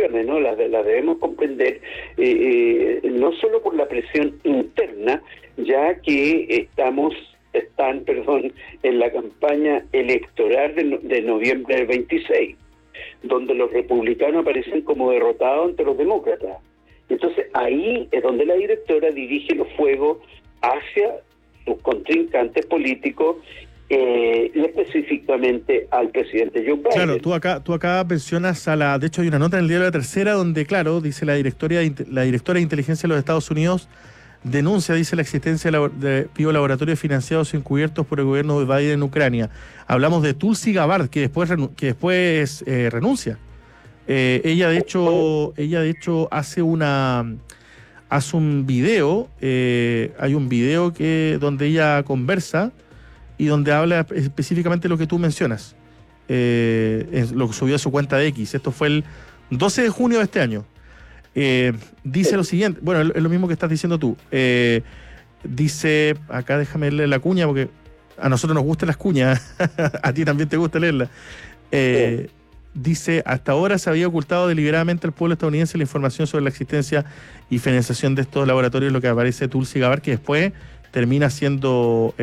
repercusiones, ¿no? Las debemos comprender, no solo por la presión interna, ya que están en la campaña electoral de noviembre del 26, donde los republicanos aparecen como derrotados ante los demócratas. Entonces ahí es donde la directora dirige los fuegos hacia sus contrincantes políticos, y específicamente al presidente Joe Biden. Claro, tú acá mencionas de hecho hay una nota en el diario La Tercera donde, claro, dice la directora de inteligencia de los Estados Unidos denuncia, dice, la existencia de biolaboratorios financiados y encubiertos por el gobierno de Biden en Ucrania. Hablamos de Tulsi Gabbard, que después renuncia. Ella de hecho hace un video, hay un video donde ella conversa y donde habla específicamente lo que tú mencionas, es lo que subió a su cuenta de X. Esto fue el 12 de junio de este año. Dice lo siguiente, bueno, es lo mismo que estás diciendo tú. Dice, acá déjame leer la cuña porque a nosotros nos gustan las cuñas, a ti también te gusta leerla. Dice, hasta ahora se había ocultado deliberadamente al pueblo estadounidense la información sobre la existencia y financiación de estos laboratorios, lo que aparece Tulsi Gabbard, que después termina siendo...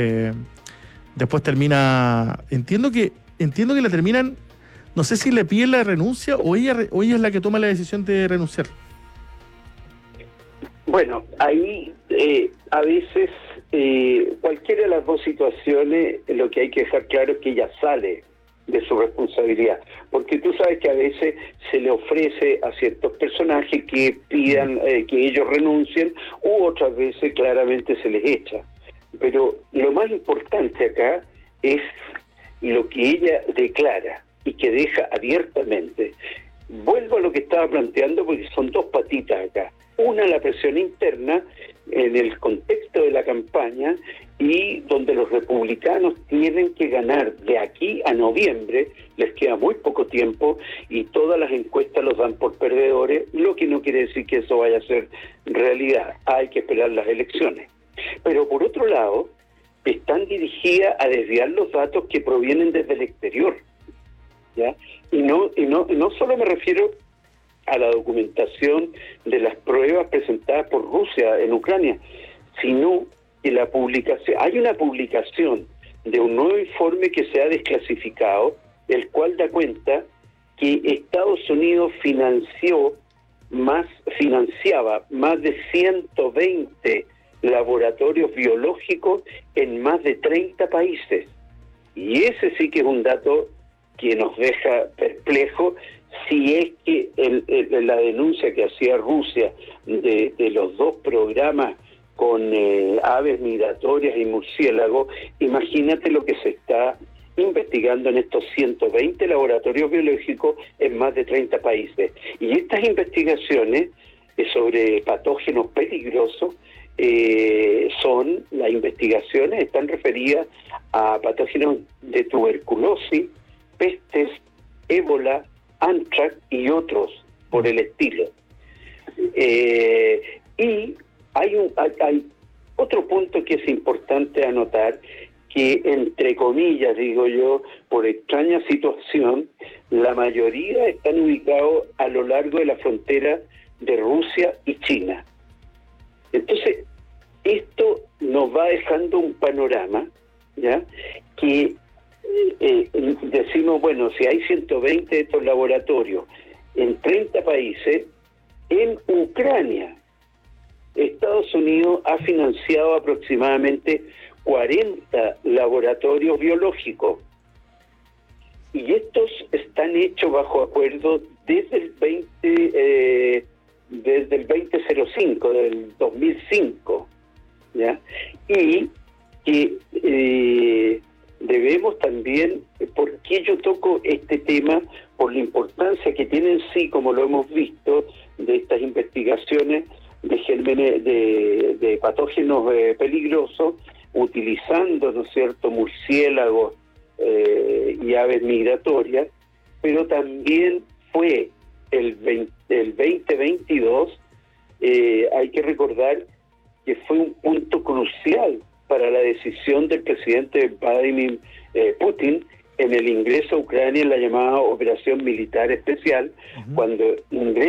Entiendo que la terminan, no sé si le piden la renuncia o ella es la que toma la decisión de renunciar. Bueno, ahí a veces cualquiera de las dos situaciones, lo que hay que dejar claro es que ella sale de su responsabilidad, porque tú sabes que a veces se le ofrece a ciertos personajes que pidan que ellos renuncien, u otras veces claramente se les echa. Pero lo más importante acá es lo que ella declara y que deja abiertamente. Vuelvo a lo que estaba planteando porque son dos patitas acá. Una, la presión interna en el contexto de la campaña y donde los republicanos tienen que ganar de aquí a noviembre, les queda muy poco tiempo y todas las encuestas los dan por perdedores, lo que no quiere decir que eso vaya a ser realidad. Hay que esperar las elecciones. Pero por otro lado, están dirigidas a desviar los datos que provienen desde el exterior, ¿ya? Y no solo me refiero a la documentación de las pruebas presentadas por Rusia en Ucrania, sino que hay una publicación de un nuevo informe que se ha desclasificado, el cual da cuenta que Estados Unidos financiaba más de 120 laboratorios biológicos en más de 30 países. Y ese sí que es un dato que nos deja perplejos, si es que la denuncia que hacía Rusia de los dos programas con aves migratorias y murciélagos, imagínate lo que se está investigando en estos 120 laboratorios biológicos en más de 30 países. Y estas investigaciones sobre patógenos peligrosos las investigaciones están referidas a patógenos de tuberculosis, pestes, ébola, anthrax y otros por el estilo. Y hay otro punto que es importante anotar, que entre comillas, digo yo, por extraña situación, la mayoría están ubicados a lo largo de la frontera de Rusia y China. Entonces, esto nos va dejando un panorama, ¿ya? Que decimos, bueno, si hay 120 de estos laboratorios en 30 países, en Ucrania, Estados Unidos ha financiado aproximadamente 40 laboratorios biológicos. Y estos están hechos bajo acuerdo desde el 2005, del 2005, ¿ya? Y que debemos también, ¿por qué yo toco este tema? Por la importancia que tiene en sí, como lo hemos visto, de estas investigaciones de gérmenes, de patógenos peligrosos, utilizando, ¿no es cierto?, murciélagos y aves migratorias, pero también fue el 2022, hay que recordar que fue un punto crucial para la decisión del presidente Vladimir Putin en el ingreso a Ucrania en la llamada Operación Militar Especial, cuando ingresa